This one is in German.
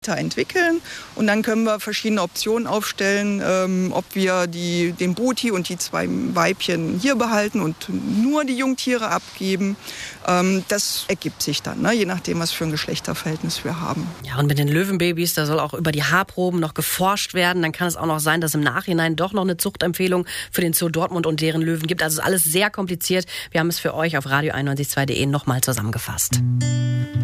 entwickeln und dann können wir verschiedene Optionen aufstellen, ob wir den Bruti und die 2 Weibchen hier behalten und nur die Jungtiere abgeben. Das ergibt sich dann, je nachdem, was für ein Geschlechterverhältnis wir haben. Ja, und mit den Löwenbabys, da soll auch über die Haarproben noch geforscht werden. Dann kann es auch noch sein, dass im Nachhinein doch noch eine Zuchtempfehlung für den Zoo Dortmund und deren Löwen gibt. Also ist alles sehr kompliziert. Wir haben es für euch auf radio91.2.de nochmal zusammengefasst.